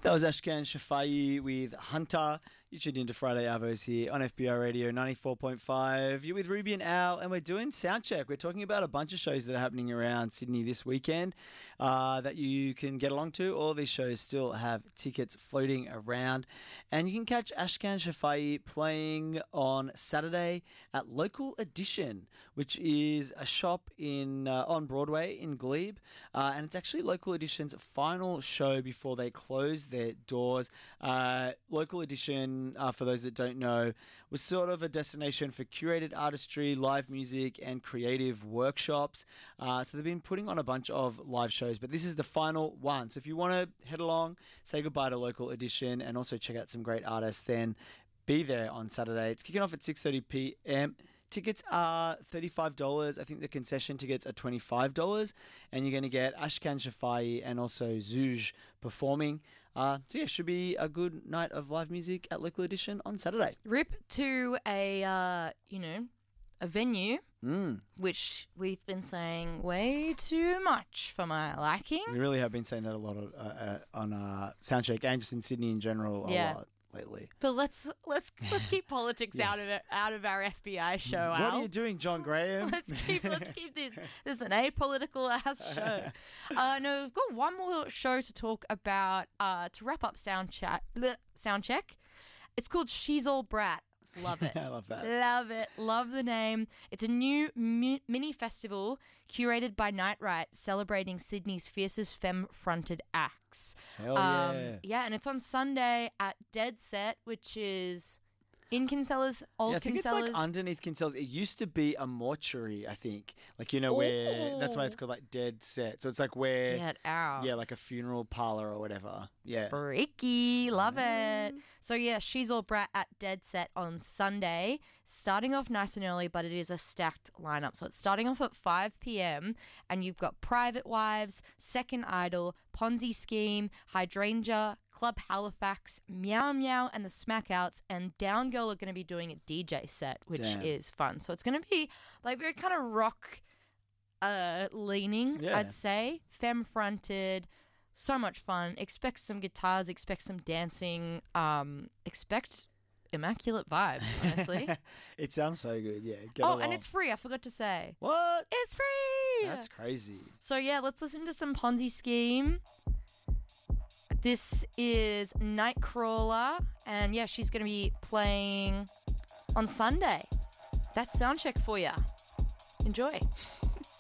That was Ashkan Shafai with Hunter. You tuned into Friday Arvos here on FBR Radio 94.5. You're with Ruby and Al, and we're doing Soundcheck. We're talking about a bunch of shows that are happening around Sydney this weekend that you can get along to. All these shows still have tickets floating around. And you can catch Ashkan Shafai playing on Saturday at Local Edition, which is a shop in on Broadway in Glebe. And it's actually Local Edition's final show before they close their doors. Local Edition, for those that don't know, was sort of a destination for curated artistry, live music, and creative workshops. So they've been putting on a bunch of live shows, but this is the final one. So if you want to head along, say goodbye to Local Edition, and also check out some great artists, then be there on Saturday. It's kicking off at 6:30 p.m. Tickets are $35. I think the concession tickets are $25. And you're going to get Ashkan Shafai and also Zouj performing. So yeah, should be a good night of live music at Local Edition on Saturday. Rip to a venue, which we've been saying way too much for my liking. We really have been saying that a lot on Soundcheck and just in Sydney in general a lot lately. But let's keep politics out of our FBI show. What Al. are you doing, John Graham? let's keep this. This is an apolitical ass show. No, we've got one more show to talk about to wrap up Soundcheck. It's called She's All Brat. Love it. I love that. Love it. Love the name. It's a new mini festival curated by Night Right, celebrating Sydney's fiercest femme-fronted acts. Hell yeah. Yeah, and it's on Sunday at Dead Set, which is in Kinsella's, old I think Kinsella's. it's like underneath Kinsella's. It used to be a mortuary, I think. Like, where, that's why it's called like Dead Set. So it's like where. Get out. Yeah, like a funeral parlour or whatever. Yeah. Freaky. Love it. So yeah, She's All Brat at Dead Set on Sunday, starting off nice and early, but it is a stacked lineup. So it's starting off at 5 p.m. and you've got Private Wives, Second Idol, Ponzi Scheme, Hydrangea, Club Halifax, Meow Meow, and the Smackouts, and Down Girl are going to be doing a DJ set, which is fun. So it's going to be like very kind of rock leaning, I'd say. Femme-fronted. So much fun. Expect some guitars, expect some dancing, expect immaculate vibes, honestly. It sounds so good, yeah. Get Oh, along. and it's free. I forgot to say. What? It's free! That's crazy. So yeah, let's listen to some Ponzi Scheme. This is Nightcrawler, and yeah, she's going to be playing on Sunday. That's Soundcheck for you. Enjoy.